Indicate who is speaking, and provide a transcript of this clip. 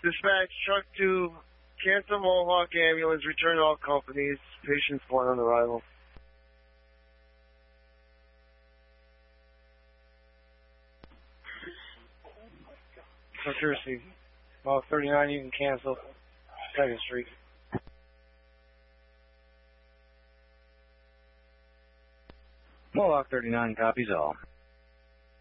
Speaker 1: Dispatch truck to cancel Mohawk ambulance, return all companies, patients born on arrival. Accuracy. Mohawk 39, you can cancel 2nd Street.
Speaker 2: Mohawk 39 copies all.